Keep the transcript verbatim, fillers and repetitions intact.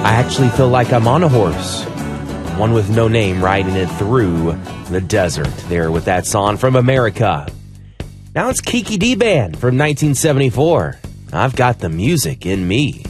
I actually feel like I'm on a horse, one with no name, riding it through the desert there with that song from America. Now it's Kiki D Band from nineteen seventy-four. I've got the music in me.